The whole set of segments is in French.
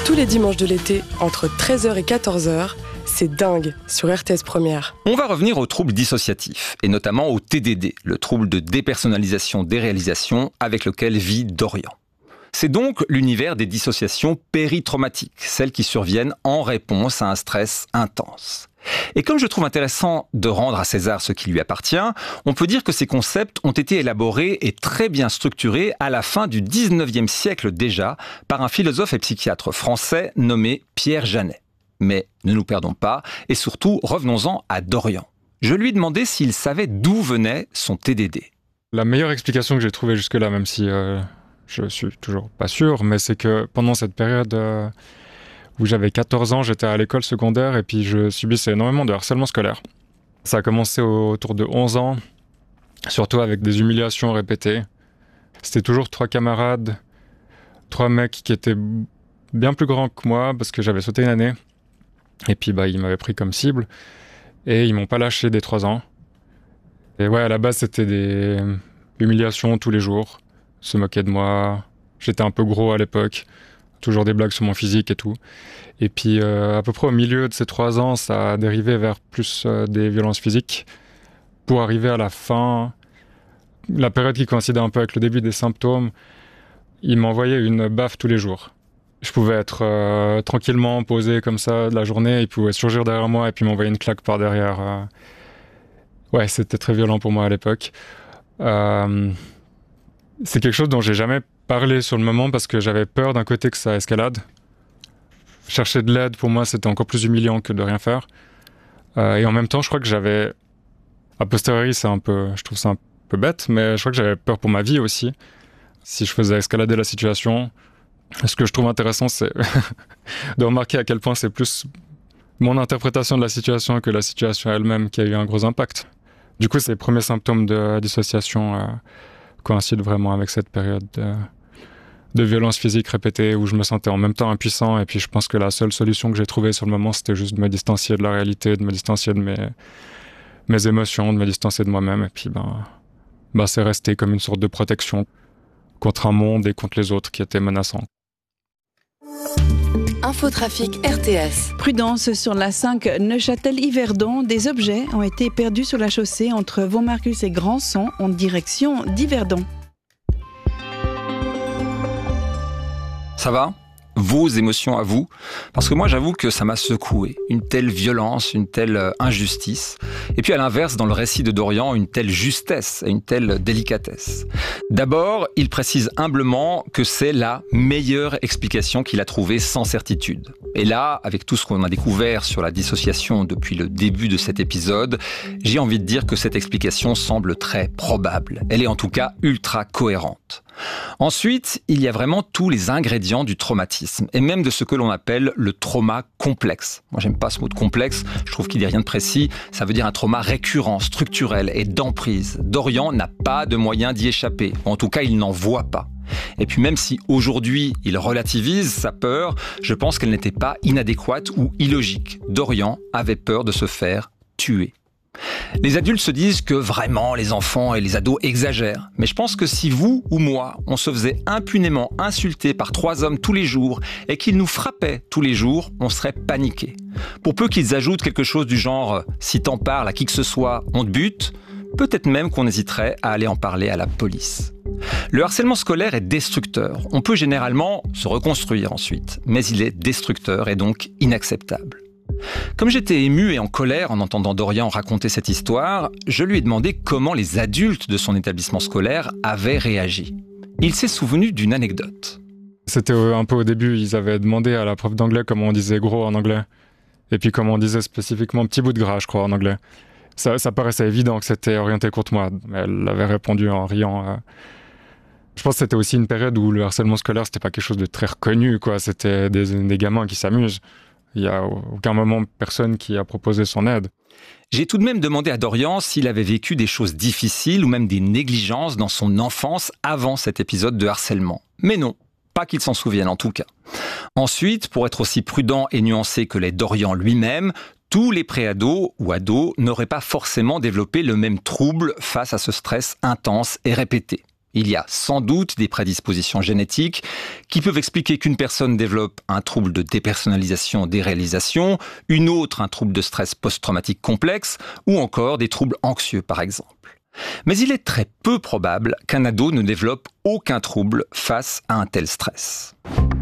Tous les dimanches de l'été, entre 13h et 14h, c'est dingue sur RTS Première. On va revenir aux troubles dissociatifs, et notamment au TDD, le trouble de dépersonnalisation des réalisations avec lequel vit Dorian. C'est donc l'univers des dissociations péritraumatiques, celles qui surviennent en réponse à un stress intense. Et comme je trouve intéressant de rendre à César ce qui lui appartient, on peut dire que ces concepts ont été élaborés et très bien structurés à la fin du 19e siècle déjà par un philosophe et psychiatre français nommé Pierre Janet. Mais ne nous perdons pas et surtout revenons-en à Dorian. Je lui ai demandé s'il savait d'où venait son TDD. La meilleure explication que j'ai trouvée jusque-là, même si je suis toujours pas sûr, mais c'est que pendant cette période où j'avais 14 ans, j'étais à l'école secondaire et puis je subissais énormément de harcèlement scolaire. Ça a commencé autour de 11 ans, surtout avec des humiliations répétées. C'était toujours 3 camarades, 3 mecs qui étaient bien plus grands que moi parce que j'avais sauté une année. Et puis ils m'avaient pris comme cible et ils m'ont pas lâché dès 3 ans. Et ouais, à la base, c'était des humiliations tous les jours. Se moquaient de moi. J'étais un peu gros à l'époque. Toujours des blagues sur mon physique et tout. Et puis, à peu près au milieu de ces 3 ans, ça a dérivé vers plus des violences physiques. Pour arriver à la fin, la période qui coïncidait un peu avec le début des symptômes, ils m'envoyaient une baffe tous les jours. Je pouvais être tranquillement posé comme ça de la journée, ils pouvaient surgir derrière moi et puis m'envoyer une claque par derrière. Ouais, c'était très violent pour moi à l'époque. C'est quelque chose dont j'ai jamais parlé sur le moment parce que j'avais peur d'un côté que ça escalade. Chercher de l'aide, pour moi, c'était encore plus humiliant que de rien faire. Et en même temps, je crois que j'avais... A posteriori, je trouve ça un peu bête, mais je crois que j'avais peur pour ma vie aussi. Si je faisais escalader la situation, ce que je trouve intéressant, c'est de remarquer à quel point c'est plus mon interprétation de la situation que la situation elle-même qui a eu un gros impact. Du coup, ces premiers symptômes de dissociation coïncident vraiment avec cette période de violence physique répétée où je me sentais en même temps impuissant. Et puis je pense que la seule solution que j'ai trouvée sur le moment, c'était juste de me distancier de la réalité, de me distancier de mes émotions, de me distancier de moi-même. Et puis c'est resté comme une sorte de protection contre un monde et contre les autres qui étaient menaçants. Infotrafic RTS. Prudence sur la 5 Neuchâtel-Yverdon. Des objets ont été perdus sur la chaussée entre Vaumarcus et Grandson en direction d'Yverdon. Ça va ? Vos émotions à vous? Parce que moi, j'avoue que ça m'a secoué. Une telle violence, une telle injustice. Et puis à l'inverse, dans le récit de Dorian, une telle justesse et une telle délicatesse. D'abord, il précise humblement que c'est la meilleure explication qu'il a trouvée sans certitude. Et là, avec tout ce qu'on a découvert sur la dissociation depuis le début de cet épisode, j'ai envie de dire que cette explication semble très probable. Elle est en tout cas ultra cohérente. Ensuite, il y a vraiment tous les ingrédients du traumatisme et même de ce que l'on appelle le trauma complexe. Moi, j'aime pas ce mot de complexe, je trouve qu'il dit rien de précis. Ça veut dire un trauma récurrent, structurel et d'emprise. Dorian n'a pas de moyen d'y échapper, en tout cas, il n'en voit pas. Et puis même si aujourd'hui il relativise sa peur, je pense qu'elle n'était pas inadéquate ou illogique. Dorian avait peur de se faire tuer. Les adultes se disent que vraiment les enfants et les ados exagèrent. Mais je pense que si vous ou moi, on se faisait impunément insulter par 3 hommes tous les jours et qu'ils nous frappaient tous les jours, on serait paniqué. Pour peu qu'ils ajoutent quelque chose du genre « si t'en parles à qui que ce soit, on te bute », peut-être même qu'on hésiterait à aller en parler à la police. Le harcèlement scolaire est destructeur. On peut généralement se reconstruire ensuite, mais il est destructeur et donc inacceptable. Comme j'étais ému et en colère en entendant Dorian raconter cette histoire, je lui ai demandé comment les adultes de son établissement scolaire avaient réagi. Il s'est souvenu d'une anecdote. C'était un peu au début, ils avaient demandé à la prof d'anglais comment on disait gros en anglais. Et puis comment on disait spécifiquement petit bout de gras, je crois, en anglais. Ça paraissait évident que c'était orienté contre moi. Elle avait répondu en riant. Je pense que c'était aussi une période où le harcèlement scolaire, c'était pas quelque chose de très reconnu, quoi. C'était des gamins qui s'amusent. Il n'y a aucun moment personne qui a proposé son aide. J'ai tout de même demandé à Dorian s'il avait vécu des choses difficiles ou même des négligences dans son enfance avant cet épisode de harcèlement. Mais non, pas qu'il s'en souvienne en tout cas. Ensuite, pour être aussi prudent et nuancé que l'est Dorian lui-même, tous les préados ou ados n'auraient pas forcément développé le même trouble face à ce stress intense et répété. Il y a sans doute des prédispositions génétiques qui peuvent expliquer qu'une personne développe un trouble de dépersonnalisation-déréalisation, une autre un trouble de stress post-traumatique complexe ou encore des troubles anxieux par exemple. Mais il est très peu probable qu'un ado ne développe aucun trouble face à un tel stress.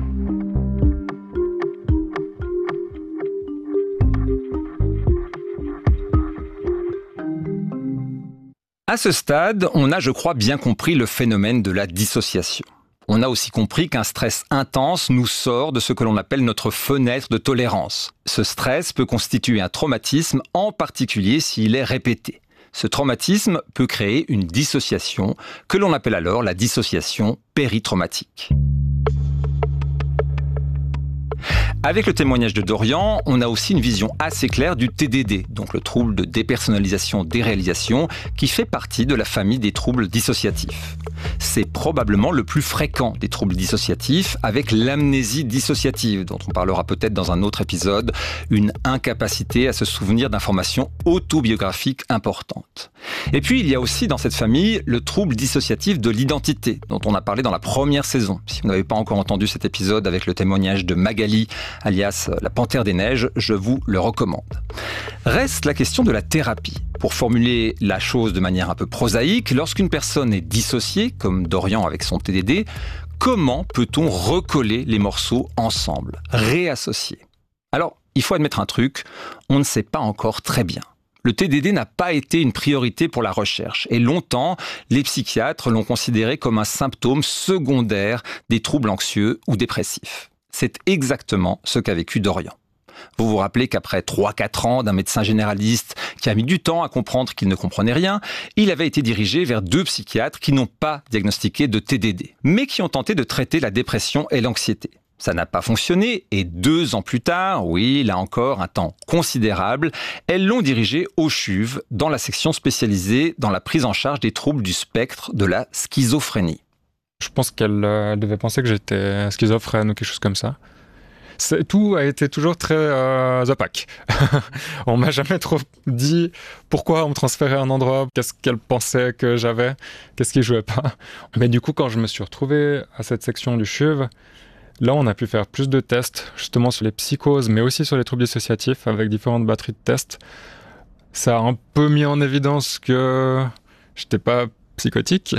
À ce stade, on a, je crois, bien compris le phénomène de la dissociation. On a aussi compris qu'un stress intense nous sort de ce que l'on appelle notre fenêtre de tolérance. Ce stress peut constituer un traumatisme, en particulier s'il est répété. Ce traumatisme peut créer une dissociation, que l'on appelle alors la dissociation péritraumatique. Avec le témoignage de Dorian, on a aussi une vision assez claire du TDD, donc le trouble de dépersonnalisation-déréalisation, qui fait partie de la famille des troubles dissociatifs. C'est probablement le plus fréquent des troubles dissociatifs, avec l'amnésie dissociative, dont on parlera peut-être dans un autre épisode, une incapacité à se souvenir d'informations autobiographiques importantes. Et puis, il y a aussi dans cette famille le trouble dissociatif de l'identité, dont on a parlé dans la première saison. Si vous n'avez pas encore entendu cet épisode avec le témoignage de Magali, alias la Panthère des Neiges, je vous le recommande. Reste la question de la thérapie. Pour formuler la chose de manière un peu prosaïque, lorsqu'une personne est dissociée, comme Dorian avec son TDD, comment peut-on recoller les morceaux ensemble, réassocier ? Alors, il faut admettre un truc, on ne sait pas encore très bien. Le TDD n'a pas été une priorité pour la recherche et longtemps, les psychiatres l'ont considéré comme un symptôme secondaire des troubles anxieux ou dépressifs. C'est exactement ce qu'a vécu Dorian. Vous vous rappelez qu'après 3-4 ans d'un médecin généraliste qui a mis du temps à comprendre qu'il ne comprenait rien, il avait été dirigé vers 2 psychiatres qui n'ont pas diagnostiqué de TDD, mais qui ont tenté de traiter la dépression et l'anxiété. Ça n'a pas fonctionné et 2 ans plus tard, oui, là encore un temps considérable, elles l'ont dirigé au CHUV, dans la section spécialisée dans la prise en charge des troubles du spectre de la schizophrénie. Je pense qu'elle devait penser que j'étais schizophrène ou quelque chose comme ça. Tout a été toujours très opaque. On m'a jamais trop dit pourquoi on me transférait à un endroit, qu'est-ce qu'elle pensait que j'avais, qu'est-ce qui jouait pas. Mais du coup, quand je me suis retrouvé à cette section du CHUV, là, on a pu faire plus de tests, justement sur les psychoses, mais aussi sur les troubles dissociatifs, avec différentes batteries de tests. Ça a un peu mis en évidence que j'étais pas psychotique.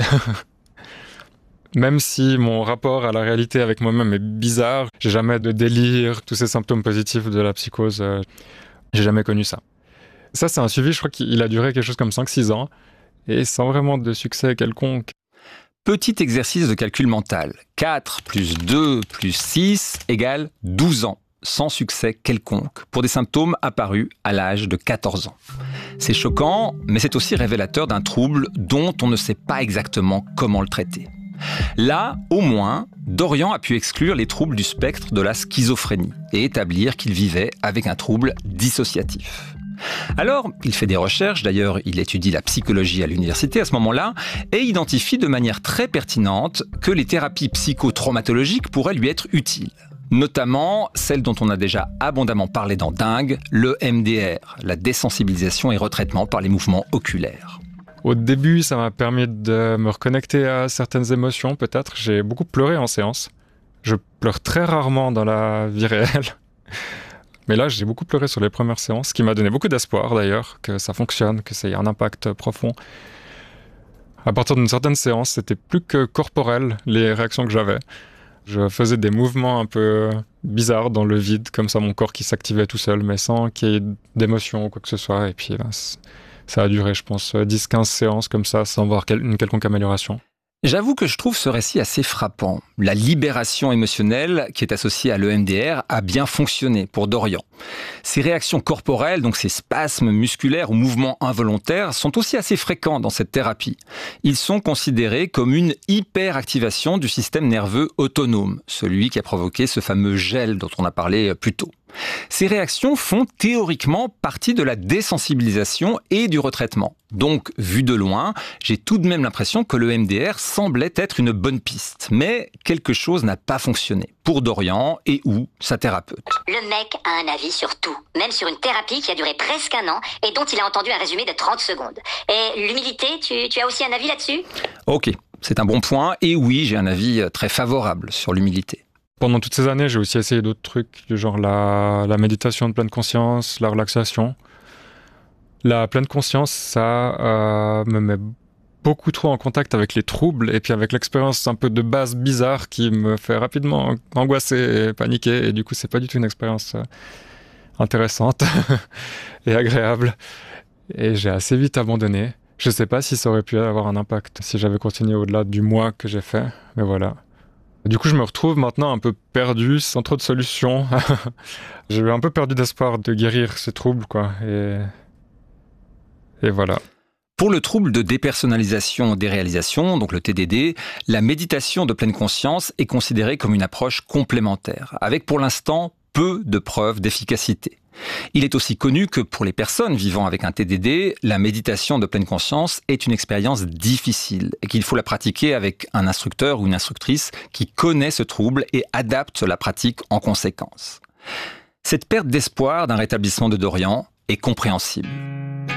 Même si mon rapport à la réalité avec moi-même est bizarre, j'ai jamais de délire, tous ces symptômes positifs de la psychose, j'ai jamais connu ça. Ça, c'est un suivi, je crois qu'il a duré quelque chose comme 5-6 ans, et sans vraiment de succès quelconque. Petit exercice de calcul mental. 4 plus 2 plus 6 égale 12 ans, sans succès quelconque, pour des symptômes apparus à l'âge de 14 ans. C'est choquant, mais c'est aussi révélateur d'un trouble dont on ne sait pas exactement comment le traiter. Là, au moins, Dorian a pu exclure les troubles du spectre de la schizophrénie et établir qu'il vivait avec un trouble dissociatif. Alors, il fait des recherches, d'ailleurs il étudie la psychologie à l'université à ce moment-là, et identifie de manière très pertinente que les thérapies psychotraumatologiques pourraient lui être utiles. Notamment celle dont on a déjà abondamment parlé dans Dingue, le MDR, la désensibilisation et retraitement par les mouvements oculaires. Au début, ça m'a permis de me reconnecter à certaines émotions, peut-être. J'ai beaucoup pleuré en séance. Je pleure très rarement dans la vie réelle. Mais là, j'ai beaucoup pleuré sur les premières séances, ce qui m'a donné beaucoup d'espoir d'ailleurs, que ça fonctionne, que ça ait un impact profond. À partir d'une certaine séance, c'était plus que corporel, les réactions que j'avais. Je faisais des mouvements un peu bizarres dans le vide, comme ça mon corps qui s'activait tout seul, mais sans qu'il y ait d'émotion ou quoi que ce soit. Et puis là, ça a duré, je pense, 10-15 séances comme ça, sans voir une quelconque amélioration. J'avoue que je trouve ce récit assez frappant. La libération émotionnelle qui est associée à l'EMDR a bien fonctionné pour Dorian. Ces réactions corporelles, donc ces spasmes musculaires ou mouvements involontaires, sont aussi assez fréquents dans cette thérapie. Ils sont considérés comme une hyperactivation du système nerveux autonome, celui qui a provoqué ce fameux gel dont on a parlé plus tôt. Ces réactions font théoriquement partie de la désensibilisation et du retraitement. Donc, vu de loin, j'ai tout de même l'impression que le MDR semblait être une bonne piste. Mais quelque chose n'a pas fonctionné pour Dorian et ou sa thérapeute. Le mec a un avis sur tout, même sur une thérapie qui a duré presque 1 an et dont il a entendu un résumé de 30 secondes. Et l'humilité, tu as aussi un avis là-dessus ? Ok, C'est un bon point. Et oui, j'ai un avis très favorable sur l'humilité. Pendant toutes ces années, j'ai aussi essayé d'autres trucs, du genre la méditation de pleine conscience, la relaxation. La pleine conscience, ça me met beaucoup trop en contact avec les troubles et puis avec l'expérience un peu de base bizarre qui me fait rapidement angoisser et paniquer. Et du coup, c'est pas du tout une expérience intéressante et agréable. Et j'ai assez vite abandonné. Je sais pas si ça aurait pu avoir un impact si j'avais continué au-delà du mois que j'ai fait, mais voilà. Du coup, je me retrouve maintenant un peu perdu, sans trop de solutions. J'ai un peu perdu d'espoir de guérir ces troubles, quoi. Et voilà. Pour le trouble de dépersonnalisation des réalisations, donc le TDD, la méditation de pleine conscience est considérée comme une approche complémentaire, avec pour l'instant peu de preuves d'efficacité. Il est aussi connu que pour les personnes vivant avec un TDD, la méditation de pleine conscience est une expérience difficile et qu'il faut la pratiquer avec un instructeur ou une instructrice qui connaît ce trouble et adapte la pratique en conséquence. Cette perte d'espoir d'un rétablissement de Dorian est compréhensible.